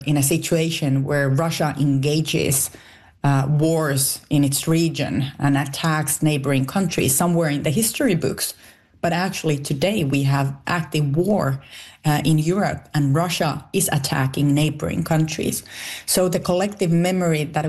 in a situation where Russia engages wars in its region and attacks neighboring countries somewhere in the history books. But actually today we have active war in Europe, and Russia is attacking neighboring countries. So the collective memory that